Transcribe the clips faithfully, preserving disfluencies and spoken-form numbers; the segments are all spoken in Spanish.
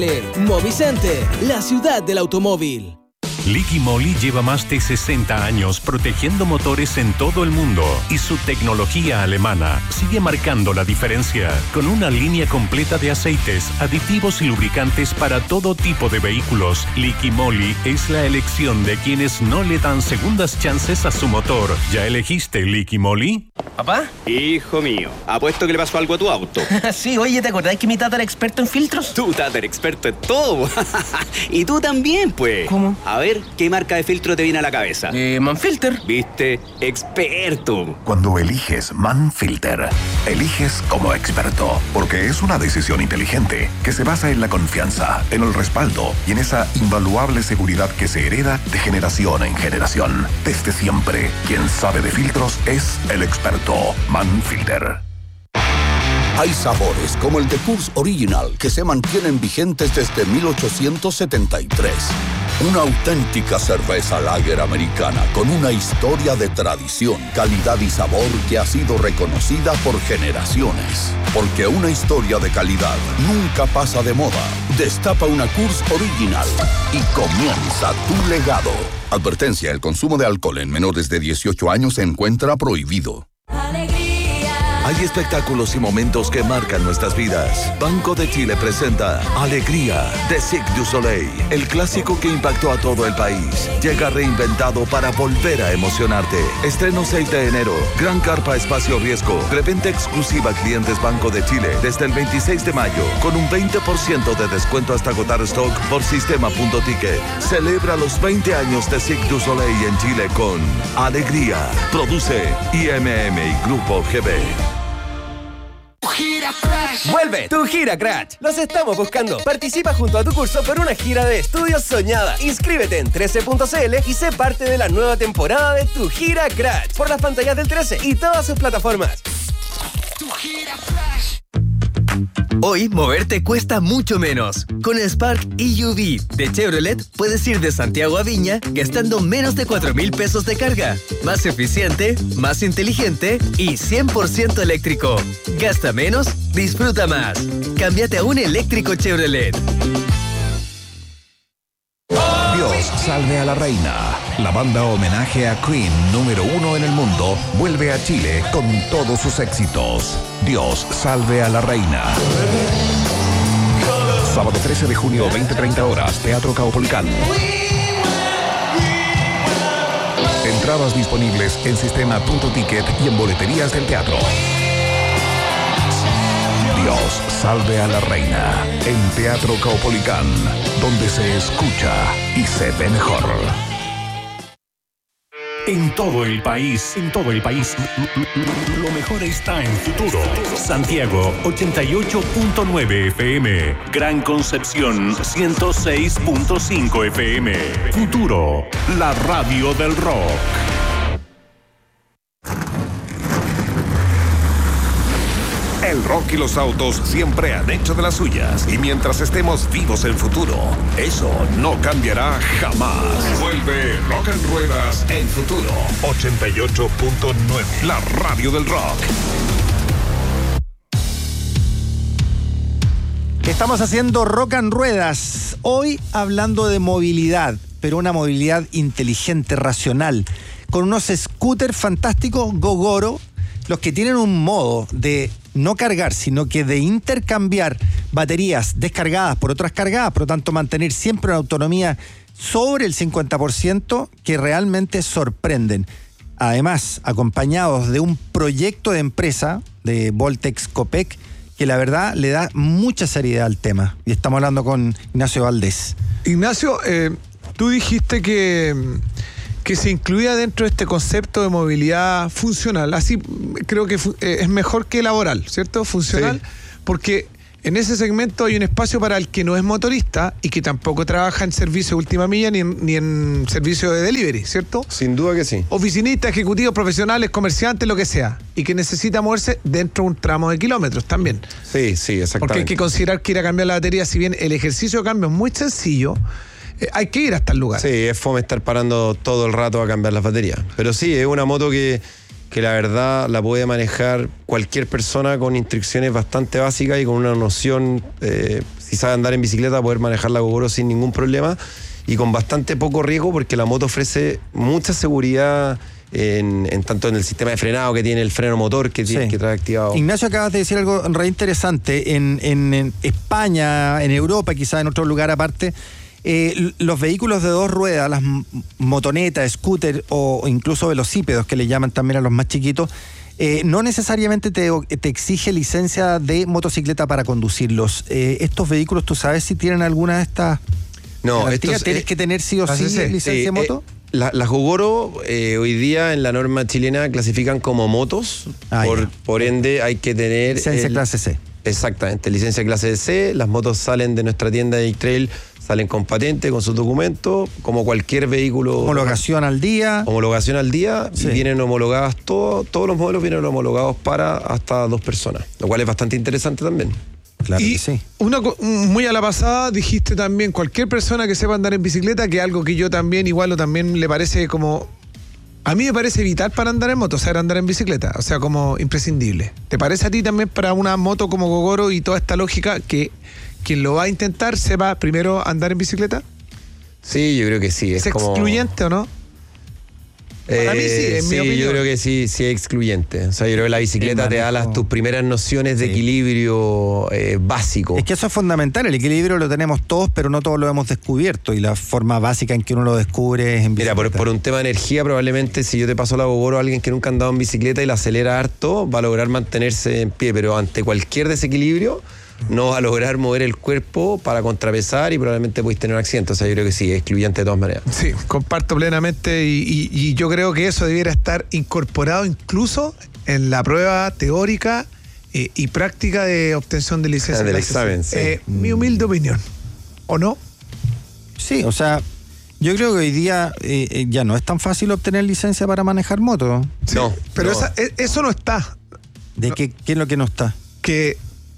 Chile. Movicenter, la ciudad del automóvil. Liqui Moly lleva más de sesenta años protegiendo motores en todo el mundo y su tecnología alemana sigue marcando la diferencia con una línea completa de aceites, aditivos y lubricantes para todo tipo de vehículos. Liqui Moly es la elección de quienes no le dan segundas chances a su motor. ¿Ya elegiste Liqui Moly? ¿Papá? Hijo mío, apuesto que le pasó algo a tu auto. Sí, oye, ¿te acordás que mi tata era experto en filtros? Tú, tata, eres experto en todo. Y tú también, pues. ¿Cómo? A ver, ¿qué marca de filtro te viene a la cabeza? Eh, Manfilter. ¿Viste? Experto. Cuando eliges Manfilter, eliges como experto, porque es una decisión inteligente que se basa en la confianza, en el respaldo y en esa invaluable seguridad que se hereda de generación en generación. Desde siempre, quien sabe de filtros es el experto Manfilter. Hay sabores como el de Coors Original que se mantienen vigentes desde mil ochocientos setenta y tres. Una auténtica cerveza lager americana con una historia de tradición, calidad y sabor que ha sido reconocida por generaciones. Porque una historia de calidad nunca pasa de moda. Destapa una Coors Original y comienza tu legado. Advertencia: el consumo de alcohol en menores de dieciocho años se encuentra prohibido. Hay espectáculos y momentos que marcan nuestras vidas. Banco de Chile presenta Alegría de Cirque du Soleil, el clásico que impactó a todo el país. Llega reinventado para volver a emocionarte. Estreno seis de enero. Gran carpa espacio riesgo. Preventa exclusiva a clientes Banco de Chile desde el veintiséis de mayo con un veinte por ciento de descuento hasta agotar stock por sistema punto ticket. Celebra los veinte años de Cirque du Soleil en Chile con Alegría. Produce I M M y Grupo G B. Vuelve tu Gira Crash. Los estamos buscando. Participa junto a tu curso por una gira de estudios soñada. Inscríbete en trece punto c l y sé parte de la nueva temporada de tu Gira Crash por las pantallas del trece y todas sus plataformas. Tu Gira Crash. Hoy moverte cuesta mucho menos. Con el Spark E U V de Chevrolet puedes ir de Santiago a Viña gastando menos de cuatro mil pesos de carga. Más eficiente, más inteligente y cien por ciento eléctrico. Gasta menos, disfruta más. Cámbiate a un eléctrico Chevrolet. Dios salve a la reina. La banda homenaje a Queen número uno en el mundo vuelve a Chile con todos sus éxitos. Dios salve a la reina. Sábado trece de junio, veinte treinta horas, Teatro Caupolicán. Entradas disponibles en sistema punto ticket y en boleterías del teatro. Dios salve a la reina en Teatro Caupolicán, donde se escucha y se ve mejor. En todo el país, en todo el país, lo mejor está en Futuro. Santiago, ochenta y ocho punto nueve F M. Gran Concepción, ciento seis punto cinco F M. Futuro, la radio del rock. El rock y los autos siempre han hecho de las suyas. Y mientras estemos vivos en Futuro, eso no cambiará jamás. Vuelve Rock en Ruedas en Futuro. ochenta y ocho punto nueve. La radio del rock. Estamos haciendo Rock en Ruedas. Hoy hablando de movilidad, pero una movilidad inteligente, racional. Con unos scooters fantásticos, Gogoro, los que tienen un modo de no cargar, sino que de intercambiar baterías descargadas por otras cargadas, por lo tanto mantener siempre una autonomía sobre el cincuenta por ciento que realmente sorprenden. Además, acompañados de un proyecto de empresa de Voltex Copec que la verdad le da mucha seriedad al tema. Y estamos hablando con Ignacio Valdés. Ignacio, eh, tú dijiste que... que se incluía dentro de este concepto de movilidad funcional. Así creo que fu- eh, es mejor que laboral, ¿cierto? Funcional, sí. Porque en ese segmento hay un espacio para el que no es motorista y que tampoco trabaja en servicio de última milla ni en, ni en servicio de delivery, ¿cierto? Sin duda que sí. Oficinistas, ejecutivos, profesionales, comerciantes, lo que sea. Y que necesita moverse dentro de un tramo de kilómetros también. Sí, sí, exactamente. Porque hay que considerar que ir a cambiar la batería, si bien el ejercicio de cambio es muy sencillo, hay que ir hasta el lugar. Sí, es fome estar parando todo el rato a cambiar las baterías. Pero sí, es una moto que, que la verdad la puede manejar cualquier persona con instrucciones bastante básicas y con una noción eh, si sabe andar en bicicleta, poder manejar la Gogoro sin ningún problema y con bastante poco riesgo, porque la moto ofrece mucha seguridad en, en tanto en el sistema de frenado que tiene, el freno motor que tiene, Sí. que trae activado. Ignacio, acabas de decir algo re interesante. En, en, en España, en Europa, quizás en otro lugar aparte, eh, los vehículos de dos ruedas, las m- motonetas, scooter o incluso velocípedos, que le llaman también a los más chiquitos, eh, no necesariamente te, te exige licencia de motocicleta para conducirlos. Eh, ¿Estos vehículos, tú sabes si tienen alguna de estas No, garantías? estos, ¿Tienes eh, que tener sí o sí sí, sí. licencia Sí, de moto? eh, la- las Gogoro eh, hoy día en la norma chilena clasifican como motos, Ah, por, ya. por ende hay que tener... Licencia el- clase C. Exactamente, licencia clase C, las motos salen de nuestra tienda de Trail, salen con patente, con sus documentos, como cualquier vehículo. Homologación al día. Homologación al día, Sí. y vienen homologadas, todo, todos los modelos vienen homologados para hasta dos personas, lo cual es bastante interesante también. Claro y que sí. una, co- muy a la pasada dijiste también, cualquier persona que sepa andar en bicicleta, que algo que yo también igual o también le parece como... A mí me parece vital para andar en moto, o sea, andar en bicicleta, o sea, como imprescindible. ¿Te parece a ti también para una moto como Gogoro y toda esta lógica que quien lo va a intentar sepa primero andar en bicicleta? Sí, yo creo que sí. ¿Es, Es, como, excluyente o no? Para mí sí, Eh, en mi sí, opinión. yo creo que sí, sí es excluyente. O sea, yo creo que la bicicleta El te da manejo. las, tus primeras nociones de Sí. equilibrio eh, básico. Es que eso es fundamental, el equilibrio lo tenemos todos, pero no todos lo hemos descubierto y la forma básica en que uno lo descubre es en Mira, bicicleta. por, por un tema de energía, probablemente si yo te paso la Gogoro a alguien que nunca ha andado en bicicleta y la acelera harto, va a lograr mantenerse en pie, pero ante cualquier desequilibrio no va a lograr mover el cuerpo para contrapesar y probablemente podéis tener un accidente. O sea, yo creo que sí, es excluyente de todas maneras. Sí, comparto plenamente y, y- y yo creo que eso debiera estar incorporado incluso en la prueba teórica eh, y práctica de obtención de licencia. Ah, del clase C. examen, sí. Eh, mi humilde opinión, ¿o no? Sí, o sea, yo creo que hoy día eh, eh, ya no es tan fácil obtener licencia para manejar moto. Sí, No, pero no. esa- e- eso no está. ¿De qué, qué es lo que no está? Que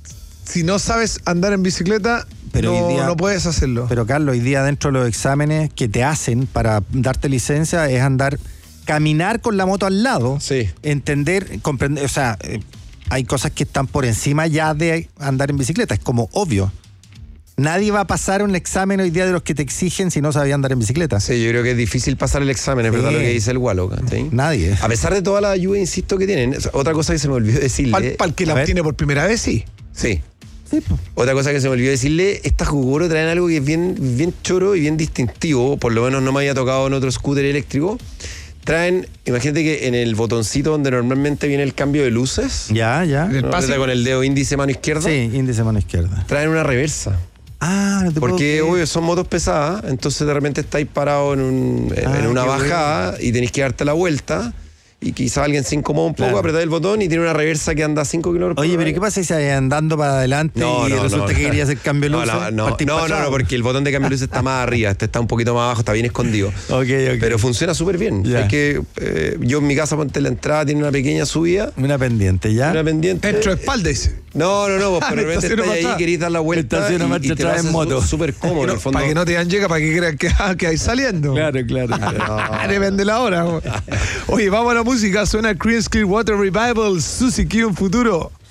si no sabes andar en bicicleta, Pero no, hoy día- no puedes hacerlo. Pero Carlos, hoy día dentro de los exámenes que te hacen para darte licencia es andar, caminar con la moto al lado, Sí. entender, comprender, o sea, eh, hay cosas que están por encima ya de andar en bicicleta, es como obvio. Nadie va a pasar un examen hoy día de los que te exigen si no sabía andar en bicicleta. Sí, yo creo que es difícil pasar el examen, es Sí. verdad lo que dice el Wallo. ¿Sí? Nadie. A pesar de toda la ayuda, insisto, que tienen. O sea, otra cosa que se me olvidó decirle. Para el que a la ver. obtiene por primera vez, sí. Sí. Sí, po. Otra cosa que se me olvidó decirle, estas Gogoro traen algo que es bien, bien choro y bien distintivo, por lo menos no me había tocado en otro scooter eléctrico. Traen, imagínate que en el botoncito donde normalmente viene el cambio de luces, Ya, ya. El ¿no? pase- Aprieta con el dedo índice mano izquierda, Sí, índice mano izquierda. traen una reversa. Ah, no te puedo Porque, creer. obvio, son motos pesadas, entonces de repente estáis parados en, un, en, Ah, en una qué bajada y tenéis que darte la vuelta. Y quizá alguien se incomoda un poco, Claro. apretáis el botón y tiene una reversa que anda a cinco kilómetros por Oye, hora. pero ¿qué pasa si sigues andando para adelante No, y no, resulta no. que querías hacer cambio de No, luces? no, no, Partís no, para no, allá. no, porque el botón de cambio de luces está más arriba, este está un poquito más abajo, está bien escondido. Ok, ok. Pero funciona súper bien. Ya. Es que eh, yo en mi casa, ponte la entrada, tiene una pequeña subida, Una pendiente, ¿ya? una pendiente. Dentro de espalda, dice. No, no, no, pues, Ah, pero de me repente estaciono estás para ahí, atrás. querés dar la vuelta Estaciona y, marcha y te atrás vas en a- moto. súper cómodo en el fondo. Para que no te dan llega, para que crean que, ah, que hay saliendo. Claro, claro. Ah, depende la hora. Oye, vamos a la música. Suena Creedence Clearwater Revival, Susie Q en futuro.